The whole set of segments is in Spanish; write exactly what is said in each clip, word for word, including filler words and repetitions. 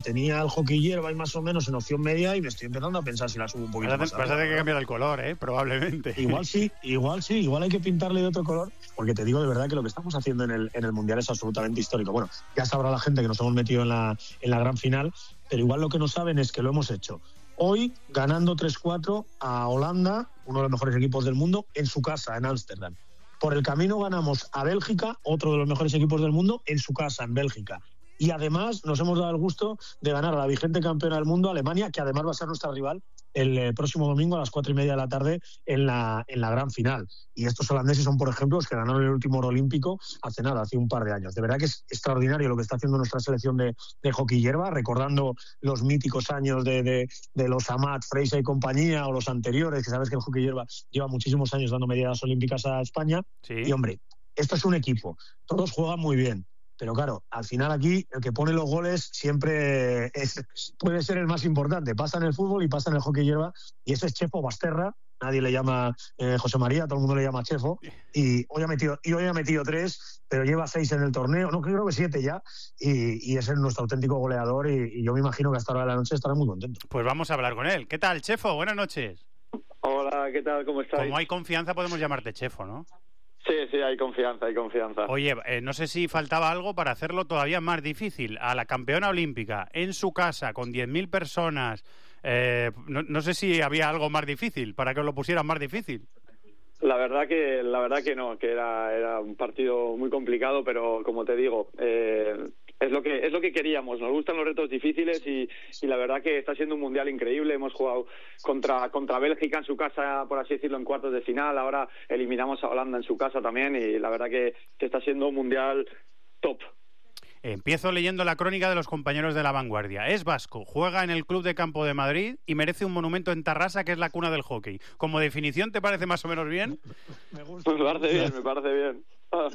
tenía el hockey hierba y más o menos en opción media y me estoy empezando a pensar si la subo un poquito vas más. A, vas a tener que cambiar el color, ¿eh? Probablemente. Igual sí, igual sí, igual hay que pintarle de otro color, porque te digo de verdad que lo que estamos haciendo en el, en el Mundial es absolutamente histórico. Bueno, ya sabrá la gente que nos hemos metido en la, en la gran final, pero igual lo que no saben es que lo hemos hecho hoy ganando tres cuatro a Holanda, uno de los mejores equipos del mundo, en su casa, en Ámsterdam. Por el camino ganamos a Bélgica, otro de los mejores equipos del mundo, en su casa, en Bélgica. Y además nos hemos dado el gusto de ganar a la vigente campeona del mundo, Alemania, que además va a ser nuestra rival el eh, próximo domingo a las cuatro y media de la tarde en la, en la gran final. Y estos holandeses son, por ejemplo, los que ganaron el último oro olímpico hace nada, hace un par de años. De verdad que es extraordinario lo que está haciendo nuestra selección de, de hockey hierba, recordando los míticos años de, de, de los Amat, Freisa y compañía, o los anteriores, que sabes que el hockey hierba lleva muchísimos años dando medallas olímpicas a España. Sí. Y, hombre, esto es un equipo, todos juegan muy bien. Pero claro, al final aquí el que pone los goles siempre es, puede ser el más importante. Pasa en el fútbol y pasa en el hockey hierba, y ese es Chefo Basterra. Nadie le llama eh, José María, todo el mundo le llama Chefo. Y hoy ha metido, y hoy ha metido tres, pero lleva seis en el torneo, no creo que siete ya, y, y es nuestro auténtico goleador. Y, y yo me imagino que hasta ahora de la noche estará muy contento. Pues vamos a hablar con él. ¿Qué tal, Chefo? Buenas noches. Hola, ¿qué tal? ¿Cómo estáis? Como hay confianza, podemos llamarte Chefo, ¿no? Sí, sí, hay confianza, hay confianza. Oye, eh, no sé si faltaba algo para hacerlo todavía más difícil. A la campeona olímpica, en su casa, con diez mil personas, eh, no, no sé si había algo más difícil, para que os lo pusieran más difícil. La verdad que la verdad que no, que era era un partido muy complicado, pero como te digo, eh, es lo que es lo que queríamos. Nos gustan los retos difíciles y, y la verdad que está siendo un mundial increíble. Hemos jugado contra contra Bélgica en su casa, por así decirlo, en cuartos de final. Ahora eliminamos a Holanda en su casa también y la verdad que, que está siendo un mundial top. Empiezo leyendo la crónica de los compañeros de La Vanguardia. Es vasco, juega en el Club de Campo de Madrid y merece un monumento en Tarrasa, que es la cuna del hockey. ¿Como definición te parece más o menos bien? Me gusta. Me parece bien, me parece bien. Ah.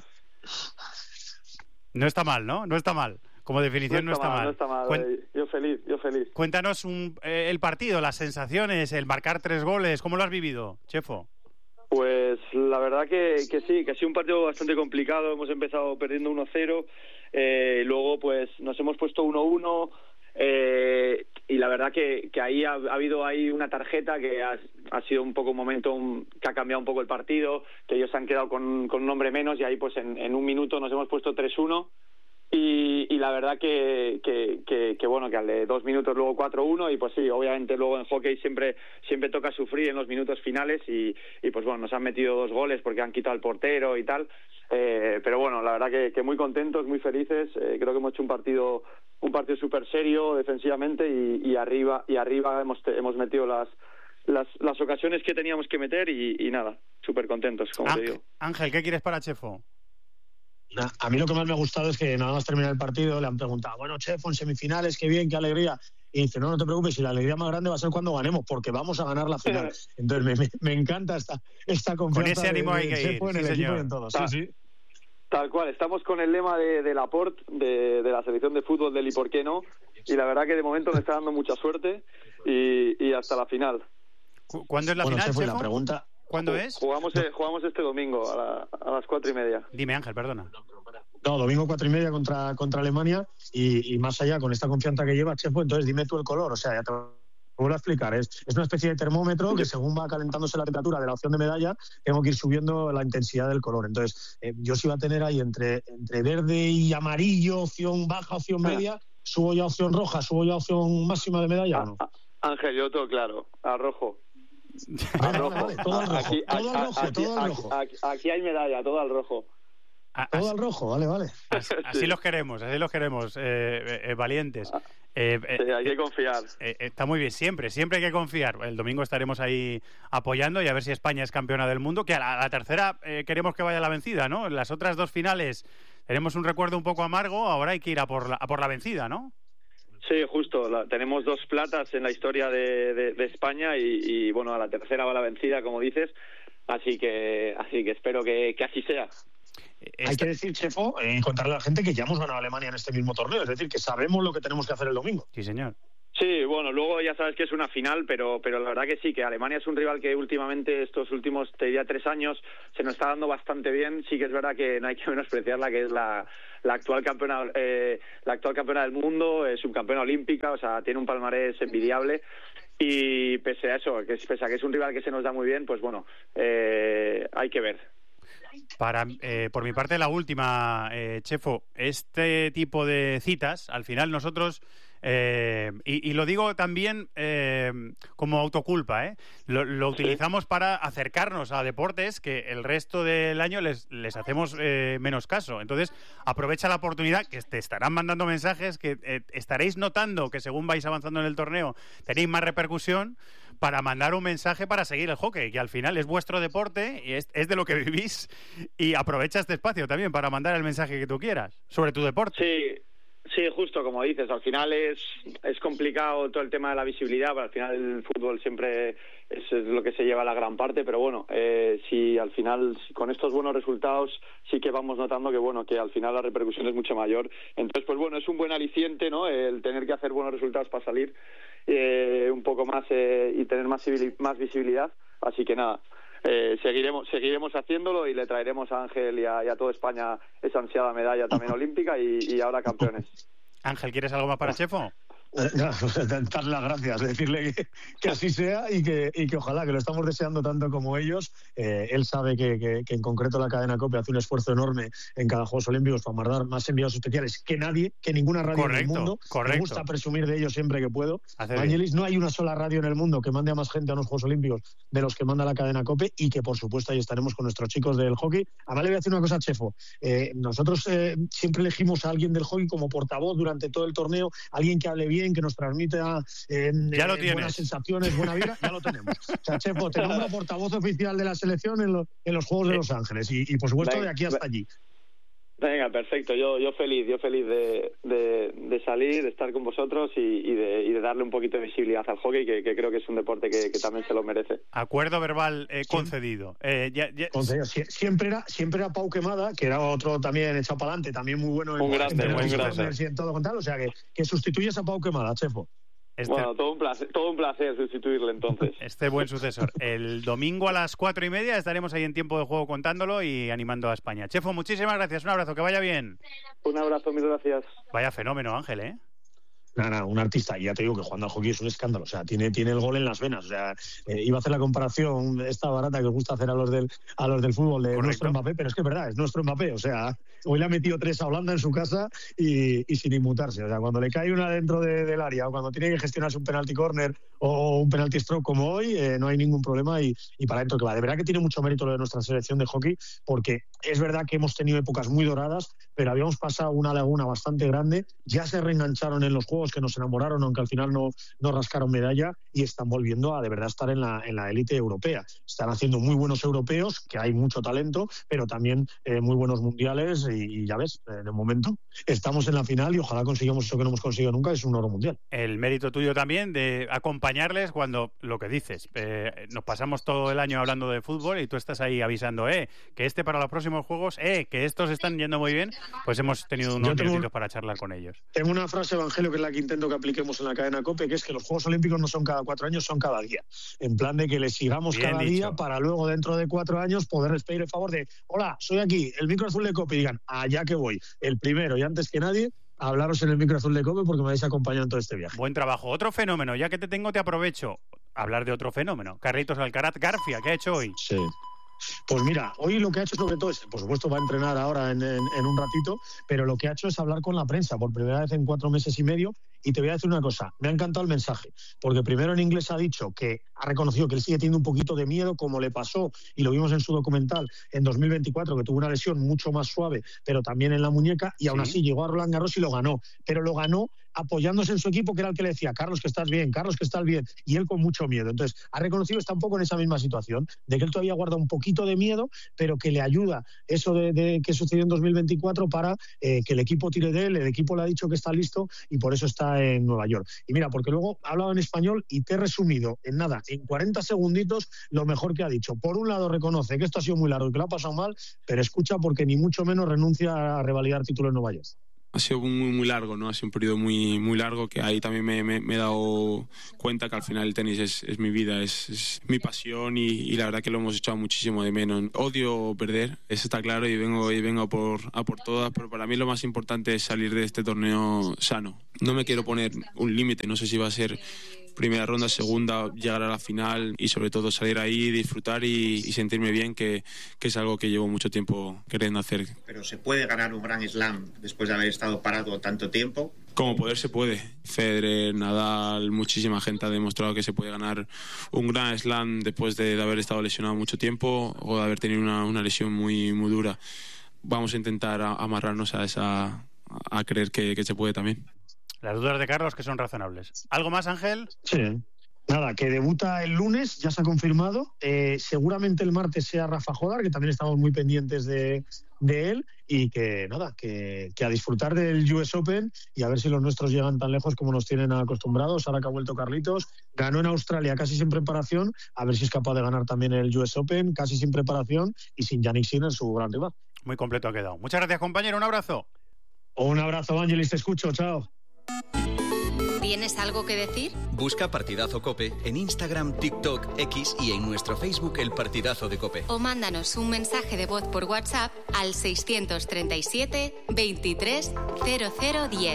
No está mal, ¿no? No está mal. Como definición no está, no mal. está mal. No está mal. Cuen... Yo feliz, yo feliz. Cuéntanos un, eh, el partido, las sensaciones, el marcar tres goles. ¿Cómo lo has vivido, Chefo? Pues la verdad que, que sí, que ha sido un partido bastante complicado. Hemos empezado perdiendo uno cero, eh, luego pues nos hemos puesto uno uno, eh, y la verdad que, que ahí ha, ha habido ahí una tarjeta que ha, ha sido un poco un momento un, que ha cambiado un poco el partido, que ellos se han quedado con, con un hombre menos y ahí pues en, en un minuto nos hemos puesto tres uno. Y, y la verdad que, que, que, que bueno, que al de dos minutos luego cuatro uno, y pues sí, obviamente luego en hockey siempre siempre toca sufrir en los minutos finales y, y pues bueno, nos han metido dos goles porque han quitado al portero y tal, eh, pero bueno, la verdad que, que muy contentos, muy felices. Eh, creo que hemos hecho un partido un partido súper serio defensivamente y, y arriba y arriba hemos hemos metido las las las ocasiones que teníamos que meter y, y nada, súper contentos, como Ángel, te digo. Ángel, ¿qué quieres para Chefo? A mí lo que más me ha gustado es que nada más terminar el partido le han preguntado, bueno, Chefo, en semifinales, qué bien, qué alegría. Y dice, no, no te preocupes, si la alegría más grande va a ser cuando ganemos, porque vamos a ganar la final. Entonces me, me, me encanta esta, esta confianza. Con ese ánimo de, hay de que Chefo ir, en el sí, equipo señor. y en todo. Ta- Sí, sí. Tal cual, estamos con el lema de, de Laporte, de, de la selección de fútbol del y por qué no, y la verdad que de momento me está dando mucha suerte y, y hasta la final. ¿Cu- ¿Cuándo es la Bueno, final, Chefo, y Chefo? la pregunta... ¿Cuándo es? Jugamos, eh, jugamos este domingo a, la, a las cuatro y media. Dime, Ángel, perdona. No, domingo cuatro y media contra, contra Alemania y, y más allá con esta confianza que lleva Chefo, entonces dime tú el color, o sea, ya te vuelvo a explicar, es, es una especie de termómetro que según va calentándose la temperatura de la opción de medalla, tengo que ir subiendo la intensidad del color. Entonces, eh, yo sí iba a tener ahí entre, entre verde y amarillo, opción baja, opción media, subo ya opción roja, subo ya opción máxima de medalla, ¿o no? Ángel, yo todo claro, a rojo. Vale, vale, vale, todo al rojo, Aquí, todo al rojo, aquí, todo al aquí, rojo. aquí, aquí hay medalla, todo al rojo. A- Todo así- al rojo, vale, vale. Así, así Sí. los queremos, así los queremos, eh, eh, eh, valientes. Eh, eh, Sí, hay que confiar. eh, está muy bien, siempre, siempre hay que confiar. El domingo estaremos ahí apoyando y a ver si España es campeona del mundo, que a la, a la tercera eh, queremos que vaya la vencida, ¿no? En las otras dos finales tenemos un recuerdo un poco amargo, ahora hay que ir a por la, a por la vencida, ¿no? Sí, justo. La, tenemos dos platas en la historia de, de, de España y, y, bueno, a la tercera va la vencida, como dices. Así que así que espero que, que así sea. Esta- Hay que decir, Chefo, y eh, contarle a la gente que ya hemos ganado a Alemania en este mismo torneo, es decir, que sabemos lo que tenemos que hacer el domingo. Sí, señor. Sí, bueno, luego ya sabes que es una final, pero pero la verdad que sí, que Alemania es un rival que últimamente, estos últimos, te diría, tres años, se nos está dando bastante bien. Sí que es verdad que no hay que menospreciarla, que es la, la actual campeona eh, la actual campeona del mundo, es subcampeona olímpica, o sea, tiene un palmarés envidiable. Y pese a eso, que pese a que es un rival que se nos da muy bien, pues bueno, eh, hay que ver. Para, eh, por mi parte, la última, eh, Chefo, este tipo de citas, al final nosotros, eh, y, y lo digo también eh, como autoculpa, ¿eh? lo, lo utilizamos para acercarnos a deportes que el resto del año les, les hacemos eh, menos caso. Entonces, aprovecha la oportunidad, que te estarán mandando mensajes, que eh, estaréis notando que según vais avanzando en el torneo tenéis más repercusión, para mandar un mensaje para seguir el hockey, que al final es vuestro deporte y es, es de lo que vivís, y aprovecha este espacio también para mandar el mensaje que tú quieras sobre tu deporte. Sí, sí, justo como dices, al final es es complicado todo el tema de la visibilidad, pero al final el fútbol siempre es, es lo que se lleva la gran parte, pero bueno, eh, si al final si con estos buenos resultados sí que vamos notando que bueno, que al final la repercusión es mucho mayor. Entonces, pues bueno, es un buen aliciente, ¿no?, el tener que hacer buenos resultados para salir eh, un poco más eh, y tener más, más visibilidad. Así que nada, eh, seguiremos seguiremos haciéndolo y le traeremos a Ángel y a, y a toda España esa ansiada medalla también olímpica y, y ahora campeones. Ángel, ¿quieres algo más para Chefo? Darle las gracias, decirle que, que así sea y que, y que ojalá, que lo estamos deseando tanto como ellos. Eh, él sabe que, que, que en concreto la cadena COPE hace un esfuerzo enorme en cada Juegos Olímpicos para mandar más enviados especiales que nadie, que ninguna radio correcto, en el mundo. Correcto. Me gusta presumir de ellos siempre que puedo. Vangelis, no hay una sola radio en el mundo que mande a más gente a unos Juegos Olímpicos de los que manda la cadena COPE, y que por supuesto ahí estaremos con nuestros chicos del hockey. Además le voy a decir una cosa, Chefo. Eh, nosotros eh, siempre elegimos a alguien del hockey como portavoz durante todo el torneo, alguien que hable bien, que nos transmita Eh, ya lo eh, tienes. Buenas sensaciones, buena vida, ya lo tenemos. O sea, Chefo, te nombro portavoz oficial de la selección en, lo, en los Juegos de Los Ángeles y, y por supuesto Venga, de aquí hasta allí. Venga, perfecto. Yo yo feliz, yo feliz de, de, de salir, de estar con vosotros y, y, de, y de darle un poquito de visibilidad al hockey, que, que creo que es un deporte que, que también se lo merece. Acuerdo verbal eh, concedido. Eh, ya, ya... concedido. Sie, siempre era siempre era Pau Quemada, que era otro también echado para adelante, también muy bueno en, un grande, en, muy en, grande. en, en todo con tal, o sea que, que sustituyes a Pau Quemada, Chefo. Este... Bueno, todo un placer, todo un placer sustituirle entonces. Este buen sucesor. El domingo a las cuatro y media estaremos ahí en tiempo de juego contándolo y animando a España. Chefo, muchísimas gracias. Un abrazo, que vaya bien. Un abrazo, mil gracias. Vaya fenómeno, Ángel, ¿eh? Nada, nada, un artista. Y ya te digo que jugando al hockey es un escándalo. O sea, tiene, tiene el gol en las venas. O sea, eh, iba a hacer la comparación esta barata que os gusta hacer a los del, a los del fútbol de Correcto. Nuestro Mbappé, pero es que es verdad, es nuestro Mbappé. O sea, hoy le ha metido tres a Holanda en su casa y, y sin inmutarse. O sea, cuando le cae una dentro de, del área o cuando tiene que gestionarse un penalti corner o un penalti stroke como hoy, eh, no hay ningún problema y, y para adentro que va. De verdad que tiene mucho mérito lo de nuestra selección de hockey, porque es verdad que hemos tenido épocas muy doradas, pero habíamos pasado una laguna bastante grande. Ya se reengancharon en los juegos, que nos enamoraron, aunque al final no, no rascaron medalla, y están volviendo a de verdad estar en la en la élite europea. Están haciendo muy buenos europeos, que hay mucho talento, pero también eh, muy buenos mundiales y, y ya ves, eh, de momento estamos en la final y ojalá consigamos eso que no hemos conseguido nunca, es un oro mundial. El mérito tuyo también de acompañarles cuando, lo que dices, eh, nos pasamos todo el año hablando de fútbol y tú estás ahí avisando, eh, que este para los próximos juegos, eh, que estos están yendo muy bien, pues hemos tenido unos tengo, minutitos para charlar con ellos. Tengo una frase, Evangelio, que es la que intento que apliquemos en la cadena COPE, que es que los Juegos Olímpicos no son cada cuatro años, son cada día. En plan de que les sigamos Bien cada dicho. día para luego dentro de cuatro años poderles pedir el favor de, hola, soy aquí, el micro azul de COPE, y digan, allá que voy, el primero y antes que nadie, a hablaros en el micro azul de COPE porque me habéis acompañado en todo este viaje. Buen trabajo. Otro fenómeno, ya que te tengo te aprovecho, hablar de otro fenómeno. Carlitos Alcaraz García, ¿qué ha hecho hoy? Sí. Pues mira, hoy lo que ha hecho sobre todo es, por supuesto va a entrenar ahora en, en, en un ratito, pero lo que ha hecho es hablar con la prensa por primera vez en cuatro meses y medio. Y te voy a decir una cosa, me ha encantado el mensaje, porque primero en inglés ha dicho que ha reconocido que él sigue teniendo un poquito de miedo, como le pasó, y lo vimos en su documental, en dos mil veinticuatro, que tuvo una lesión mucho más suave, pero también en la muñeca, y aún sí. así llegó a Roland Garros y lo ganó, pero lo ganó apoyándose en su equipo, que era el que le decía, Carlos, que estás bien, Carlos, que estás bien, y él con mucho miedo. Entonces, ha reconocido, está un poco en esa misma situación, de que él todavía guarda un poquito de miedo, pero que le ayuda eso de, de que sucedió en dos mil veinticuatro para eh, que el equipo tire de él, el equipo le ha dicho que está listo, y por eso está en Nueva York. Y mira, porque luego ha hablado en español y te he resumido en nada, en cuarenta segunditos, lo mejor que ha dicho. Por un lado reconoce que esto ha sido muy largo y que lo ha pasado mal, pero escucha porque ni mucho menos renuncia a revalidar título en Nueva York. Ha sido muy, muy largo, ¿no? Ha sido un periodo muy, muy largo que ahí también me, me, me he dado cuenta que al final el tenis es, es mi vida, es, es mi pasión y, y la verdad que lo hemos echado muchísimo de menos. Odio perder, eso está claro y vengo, y vengo a, por, a por todas, pero para mí lo más importante es salir de este torneo sano. No me quiero poner un límite, no sé si va a ser primera ronda, segunda, llegar a la final y sobre todo salir ahí, disfrutar y, y sentirme bien, que, que es algo que llevo mucho tiempo queriendo hacer. Pero ¿se puede ganar un Grand Slam después de haber estado parado tanto tiempo? Como poder se puede. Federer, Nadal, muchísima gente ha demostrado que se puede ganar un Grand Slam después de, de haber estado lesionado mucho tiempo o de haber tenido una, una lesión muy, muy dura. Vamos a intentar a, amarrarnos a esa, a creer que, que se puede también. Las dudas de Carlos que son razonables. ¿Algo más, Ángel? Sí. Nada, que debuta el lunes, ya se ha confirmado. Eh, seguramente el martes sea Rafa Jodar, que también estamos muy pendientes de, de él. Y que nada, que, que a disfrutar del U S Open y a ver si los nuestros llegan tan lejos como nos tienen acostumbrados. Ahora que ha vuelto Carlitos, ganó en Australia casi sin preparación, a ver si es capaz de ganar también el U S Open, casi sin preparación y sin Jannik Sinner, su gran rival. Muy completo ha quedado. Muchas gracias, compañero. Un abrazo. Un abrazo, Ángelis, te escucho. Chao. ¿Tienes algo que decir? Busca Partidazo COPE en Instagram, TikTok, X y en nuestro Facebook El Partidazo de COPE. O mándanos un mensaje de voz por WhatsApp al seiscientos treinta y siete, veintitrés, cero cero diez.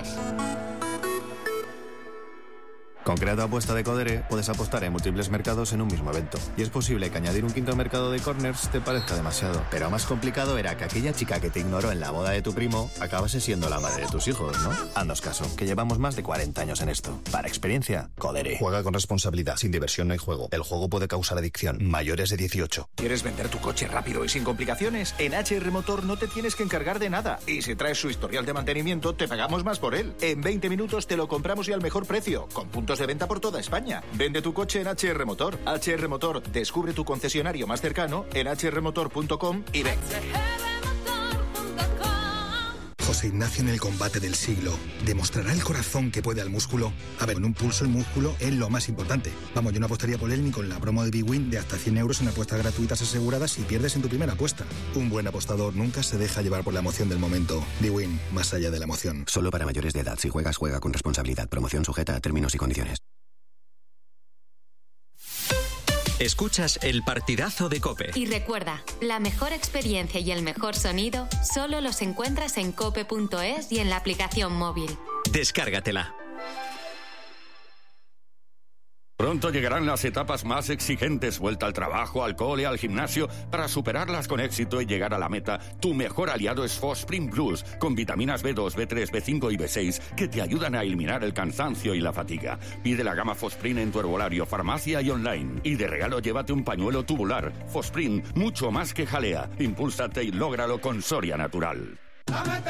Con Crea tu apuesta de Codere puedes apostar en múltiples mercados en un mismo evento. Y es posible que añadir un quinto mercado de corners te parezca demasiado. Pero más complicado era que aquella chica que te ignoró en la boda de tu primo acabase siendo la madre de tus hijos, ¿no? Haznos caso, que llevamos más de cuarenta años en esto. Para experiencia, Codere. Juega con responsabilidad. Sin diversión no hay juego. El juego puede causar adicción. Mayores de dieciocho. ¿Quieres vender tu coche rápido y sin complicaciones? En H R Motor no te tienes que encargar de nada. Y si traes su historial de mantenimiento, te pagamos más por él. En veinte minutos te lo compramos y al mejor precio. Con puntos de venta por toda España. Vende tu coche en H R Motor. H R Motor. Descubre tu concesionario más cercano en h r motor punto com y ven. José Ignacio en el combate del siglo. ¿Demostrará el corazón que puede al músculo? A ver, en un pulso el músculo es lo más importante. Vamos, yo no apostaría por él ni con la promo de Bwin de hasta cien euros en apuestas gratuitas aseguradas si pierdes en tu primera apuesta. Un buen apostador nunca se deja llevar por la emoción del momento. Bwin, más allá de la emoción. Solo para mayores de edad. Si juegas, juega con responsabilidad. Promoción sujeta a términos y condiciones. Escuchas El Partidazo de COPE. Y recuerda, la mejor experiencia y el mejor sonido solo los encuentras en cope punto es y en la aplicación móvil. Descárgatela. Pronto llegarán las etapas más exigentes, vuelta al trabajo, al cole, al gimnasio. Para superarlas con éxito y llegar a la meta, tu mejor aliado es Fosprin Plus, con vitaminas B dos, B tres, B cinco y B seis que te ayudan a eliminar el cansancio y la fatiga. Pide la gama Fosprin en tu herbolario, farmacia y online. Y de regalo llévate un pañuelo tubular. Fosprin, mucho más que jalea. Impúlsate y lógralo con Soria Natural.